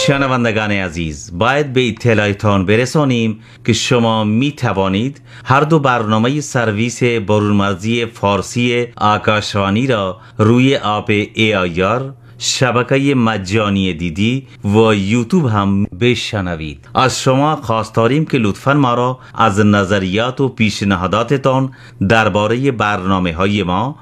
شنوندگان عزیز، باید به اطلاعتان برسانیم که شما می توانید هر دو برنامه سرویس برونمرزی فارسی آکاشوانی را روی اپ AIR، شبکه مجانی دیدی و یوتیوب هم بشنوید. از شما خواست داریم که لطفاً ما را از نظریات و پیشنهاداتتان درباره برنامه های ما